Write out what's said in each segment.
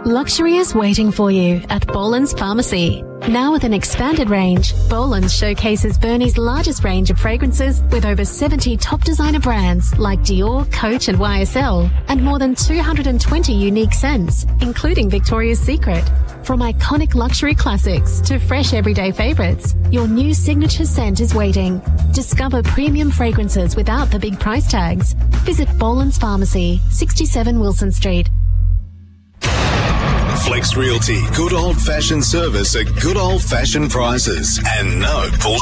Luxury is waiting for you at Boland's Pharmacy. Now with an expanded range, Boland's showcases Burnie's largest range of fragrances with over 70 top designer brands like Dior, Coach and YSL, and more than 220 unique scents, including Victoria's Secret. From iconic luxury classics to fresh everyday favourites, your new signature scent is waiting. Discover premium fragrances without the big price tags. Visit Boland's Pharmacy, 67 Wilson Street. Flex Realty, good old-fashioned service at good old-fashioned prices and no bull.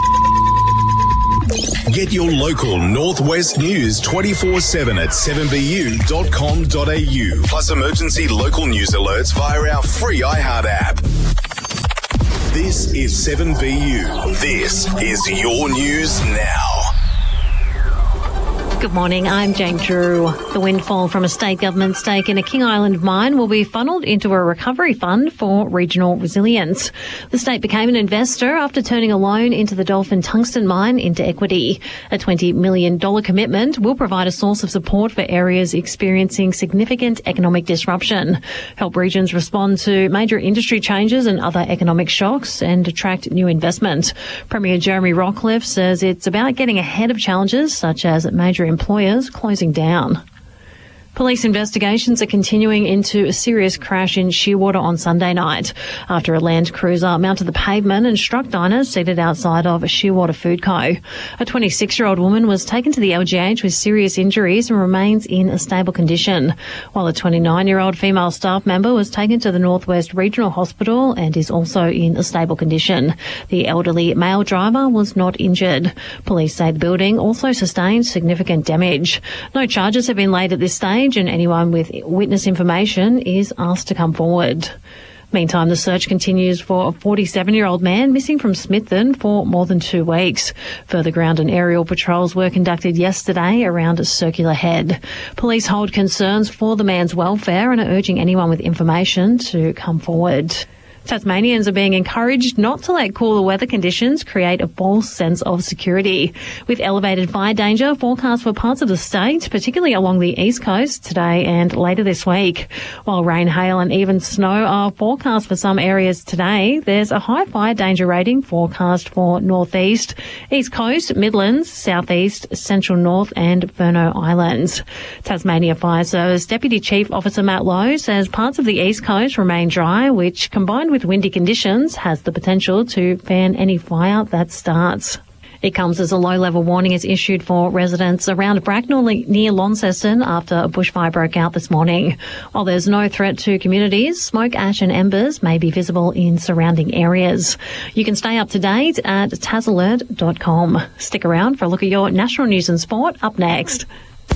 Get your local Northwest news 24/7 at 7bu.com.au, plus emergency local news alerts via our free iHeart app. This is 7BU. This is your news now. Good morning, I'm Jane Drew. The windfall from a state government stake in a King Island mine will be funneled into a recovery fund for regional resilience. The state became an investor after turning a loan into the Dolphin Tungsten mine into equity. A $20 million commitment will provide a source of support for areas experiencing significant economic disruption, help regions respond to major industry changes and other economic shocks, and attract new investment. Premier Jeremy Rockliff says it's about getting ahead of challenges such as major employers closing down. Police investigations are continuing into a serious crash in Shearwater on Sunday night after a Land Cruiser mounted the pavement and struck diners seated outside of Shearwater Food Co. A 26-year-old woman was taken to the LGH with serious injuries and remains in a stable condition, while a 29-year-old female staff member was taken to the Northwest Regional Hospital and is also in a stable condition. The elderly male driver was not injured. Police say the building also sustained significant damage. No charges have been laid at this stage, and anyone with witness information is asked to come forward. Meantime, the search continues for a 47-year-old man missing from Smithton for more than 2 weeks. Further ground and aerial patrols were conducted yesterday around Circular Head. Police hold concerns for the man's welfare and are urging anyone with information to come forward. Tasmanians are being encouraged not to let cooler weather conditions create a false sense of security. With elevated fire danger forecast for parts of the state, particularly along the east coast today and later this week. While rain, hail and even snow are forecast for some areas today, there's a high fire danger rating forecast for northeast, east coast, Midlands, southeast, central north and Furneaux Islands. Tasmania Fire Service Deputy Chief Officer Matt Lowe says parts of the east coast remain dry, which combined with windy conditions has the potential to fan any fire that starts. It comes as a low-level warning is issued for residents around Bracknell near Launceston after a bushfire broke out this morning. While there's no threat to communities, smoke, ash and embers may be visible in surrounding areas. You can stay up to date at tasalert.com. Stick around for a look at your national news and sport up next.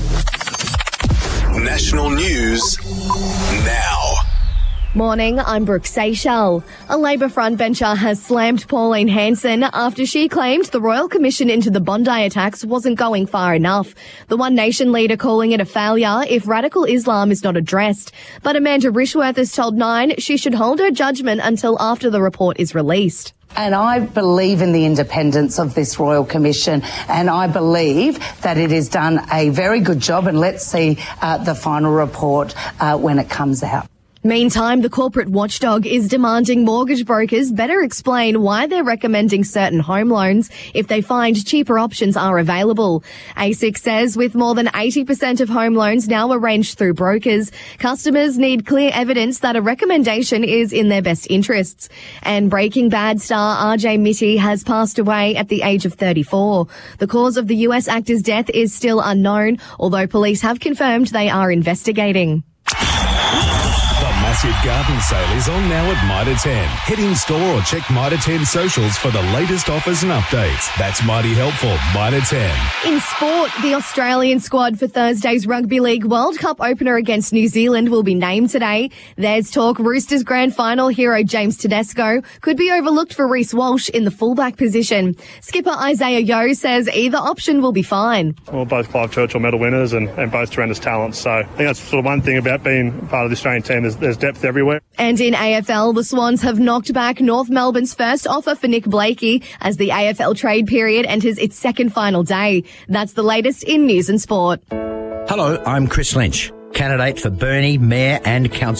National news now. Morning, I'm Brooke Seychelles. A Labor frontbencher has slammed Pauline Hanson after she claimed the Royal Commission into the Bondi attacks wasn't going far enough. The One Nation leader calling it a failure if radical Islam is not addressed. But Amanda Rishworth has told Nine she should hold her judgment until after the report is released. And I believe in the independence of this Royal Commission, and I believe that it has done a very good job, and let's see the final report when it comes out. Meantime, the corporate watchdog is demanding mortgage brokers better explain why they're recommending certain home loans if they find cheaper options are available. ASIC says with more than 80% of home loans now arranged through brokers, customers need clear evidence that a recommendation is in their best interests. And Breaking Bad star RJ Mitte has passed away at the age of 34. The cause of the US actor's death is still unknown, although police have confirmed they are investigating. Massive garden sale is on now at Mitre 10. Head in store or check Mitre 10 socials for the latest offers and updates. That's mighty helpful. Mitre 10. In sport, the Australian squad for Thursday's Rugby League World Cup opener against New Zealand will be named today. There's talk Roosters grand final hero James Tedesco could be overlooked for Reece Walsh in the fullback position. Skipper Isaiah Yeo says either option will be fine. Well, both Clive Churchill medal winners and both tremendous talents. So I think that's sort of one thing about being part of the Australian team. There's depth everywhere. And in AFL, the Swans have knocked back North Melbourne's first offer for Nick Blakey as the AFL trade period enters its second final day. That's the latest in news and sport. Hello, I'm Chris Lynch, candidate for Burnie Mayor and Councillor.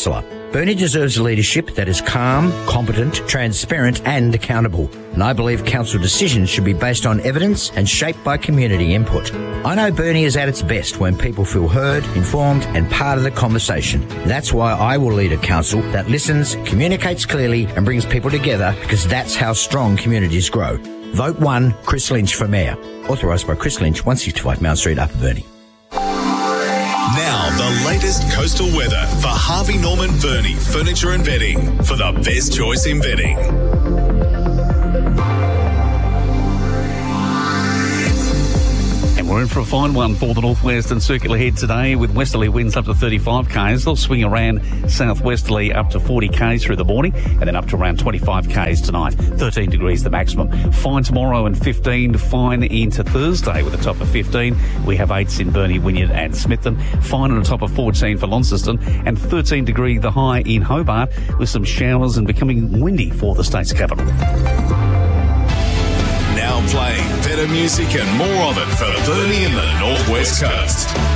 Bernie deserves a leadership that is calm, competent, transparent and accountable. And I believe council decisions should be based on evidence and shaped by community input. I know Bernie is at its best when people feel heard, informed and part of the conversation. That's why I will lead a council that listens, communicates clearly and brings people together, because that's how strong communities grow. Vote 1, Chris Lynch for Mayor. Authorised by Chris Lynch, 165 Mount Street, Upper Burnie. Now, the latest coastal weather for Harvey Norman Burnie Furniture and Bedding for the best choice in bedding. And we're in for a fine one for the northwest and circular head today, with westerly winds up to 35 k's. They'll swing around southwesterly up to 40 k's through the morning, and then up to around 25 k's tonight. 13 degrees the maximum. Fine tomorrow and 15. Fine into Thursday with a top of 15. We have 8s in Burnie, Wynyard and Smithton. Fine on a top of 14 for Launceston, and 13 degree the high in Hobart, with some showers and becoming windy for the state's capital. Now playing better music and more of it for Burnie and the Northwest Coast.